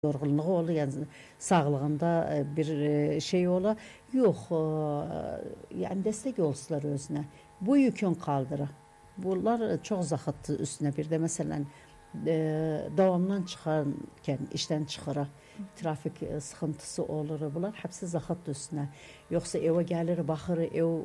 yorğunluğu olur, yəni sağlığında bir şey ola. Yox, yəni dəstək olsunlar özünə. Bu yükün kaldırı. Bunlar çox zaxıtdır üstünə. Bir də məsələn davamdan çıxarkən, işdən çıxırıq, trafik sıxıntısı olur. Bunlar hepsi zaxıtdır üstünə. Yoxsa evə gəlir, baxır,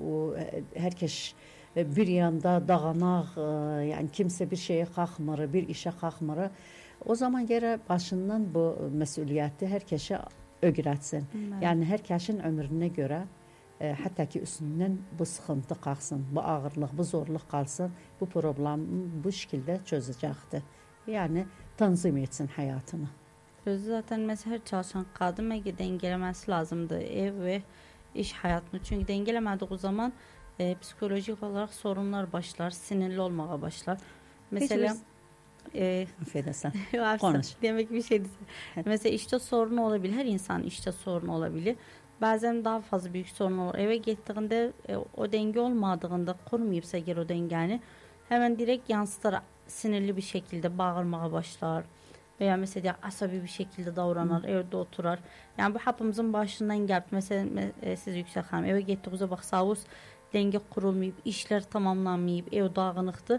hər kəs bir yanda dağanaq, yəni kimsə bir şeyə qalxmır, bir işə qalxmır. O zaman gərək başından bu məsuliyyəti hər kəsə öyrətsin. Yəni hər kəsin ömrünə görə hətta ki üstündən bu sıxıntı qalxsın, bu ağırlıq, bu zorluq qalsın, bu problemi bu şəkildə çözəcəkdir. Yəni tanzim etsin həyatını. Özü zaten mesela her çalışan kadın dengeleməsi lazımdır ev ve iş hayatını. Çünkü dengelemədiği zaman psikolojik olarak sorunlar başlar, sinirli olmaya başlar. Mesela affedersen. Konuş. Demek bir şey değil. Mesela işte sorun olabilir. Her insan işte sorun olabilir. Bazen daha fazla büyük sorun olur. Eve gittiğinde o denge olmadığında kurmayıpsa geri o dengeni hemen direkt yansıtır. Sinirli bir şekilde bağırmaya başlar. Veya mesela asabi bir şekilde davranır. Evde oturar. Yani bu hepimizin başından geldi. Mesela siz Yüksel Hanım eve gittiğinizde baksanız denge kurulmayıp, işler tamamlanmayıp, ev dağınıqdır.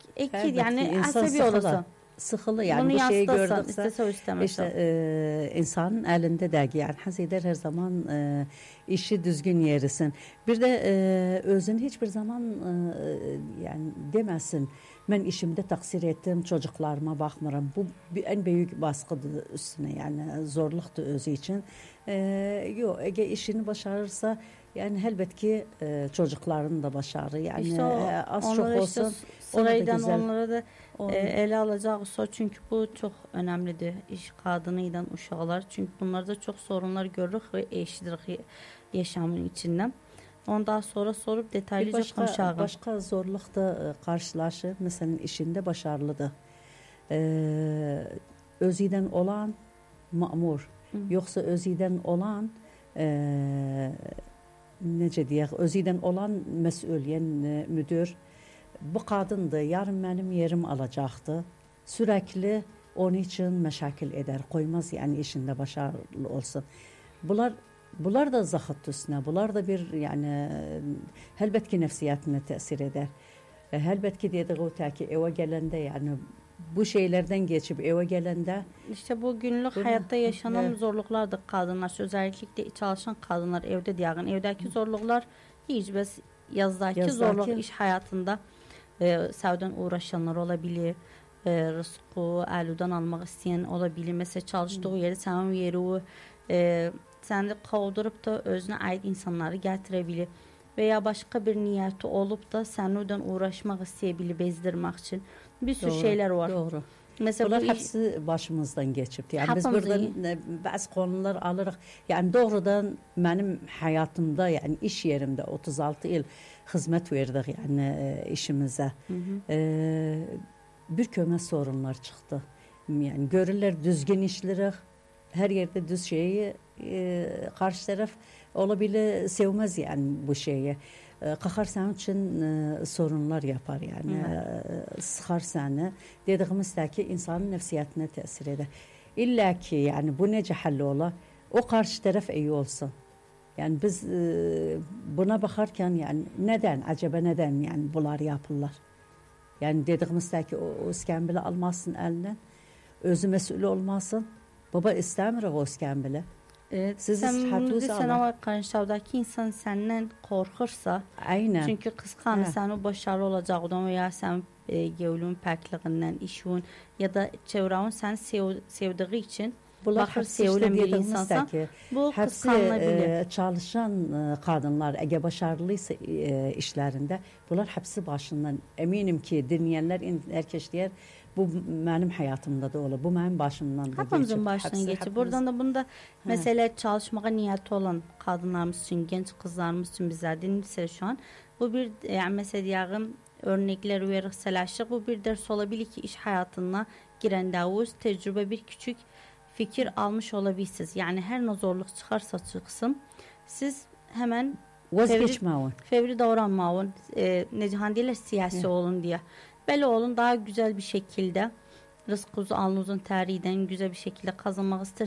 Yani asabi olursan. Sıxılı yani bunu bu şeyi gördüksə işte insanın əlində dəqiq yəni həs edər hər zaman işi düzgün yerisin. Bir də özün heç bir zaman yəni deməsin mən işimdə təqsir etdim, çocuklarıma baxmıram. Bu en büyük baskıdır üstünə, yəni zorluqdur özü üçün. Yox, əgər işini başarırsa yani elbet ki çocukların da başarır. Yani işte az çok olsun. Sıraydan onlara da ele alacağız. Çünkü bu çok önemlidir. İş kadınıyla uşaqlar. Çünkü bunlarda çok sorunlar görürük ve eşidirik yaşamın içinden. Ondan sonra sorup detaylıca konuşalım. Başka zorluk da karşılaşır. Mesela işinde başarılıdır. Özüden olan mamur. Yoksa özüden olan necə deyək, özüdən olan məsul, yəni müdür bu qadındır, yarın mənim yerim alacaqdır. Sürekli onun için məşakil edər, qoymaz yəni işində başarılı olsun. Bunlar da zaxıt üstünə, bunlar da bir yəni əlbət ki nəfsiyyətinə təsir edər. Əlbət ki dediği o ki evə gələndə yəni bu şeylerden geçip eve gelende işte bu günlük hayatta yaşanan zorluklardır kadınlar. Özellikle çalışan kadınlar evde diyağın. Evdeki zorluklar hiç bez yazdaki zorluk iş hayatında sevden uğraşanlar olabilir. Rızkı eludan almak isteyen olabilir. Mesela çalıştığı yeri sənin yeri səni qovdurup da özünə ait insanları getirebilir. Veya başka bir niyeti olup da sənədən uğraşmaq istəyebilir, bezdirmək için. Bir sürü şeyler var. Doğru. Mesela bunlar hepsi başımızdan geçip. Yani biz buradan bazı konular alırıq. Yani doğrudan benim hayatımda yani iş yerimde 36 yıl hizmet verdik yani işimize. Bir kömə sorunlar çıktı. Yani görürler düzgün işləyirik. Her yerde düz şeyi karşı taraf olabilir sevmez yani bu şeyi. Qalxar sənin üçün sorunlar yapar yani sıxar səni. Dediyimiz ki insanın nəfsiyyətinə təsir edər. İlla ki yani bu necə həll ola? O karşı taraf iyi olsun. Yani biz buna baxarkən yani acaba neden yani bunlar yapırlar? Yani dediyimiz ki o iskəmbili almasın əlindən, özü məsul olmasın. Baba istəmirik o iskəmbili. Siz sen o karşıdaki insan senden korkursa, aynen. Çünkü kıskanır sen o başarılı olacağından veya sen gevlün pəkliğindən, işin ya da çevrənin sen sevdiği için baxır sevilen bir insansan bu kıskanılabilir. Çalışan kadınlar eğer başarılıysa işlerinde bunlar hepsi başından eminim ki dinleyenler herkes diyer bu benim hayatımda da olur. Bu benim başımdan da geçip. Hepimizin başından geçip. Buradan da bunda mesela çalışmaya niyeti olan kadınlarımız için, genç kızlarımız için bizler dinleyiciler şu an. Bu bir yani mesela diyağım örnekler vererek selaşık. Bu bir ders olabilir ki iş hayatına giren davuz tecrübe bir küçük fikir almış olabilirsiniz. Yani her ne zorluk çıkarsa çıksın siz hemen fevri davranmayın. Necihan deyirlər siyasi olun diye. Belə olun daha güzel bir şekilde rızkınızı alnınızın teriyle güzel bir şekilde kazanmak isterseniz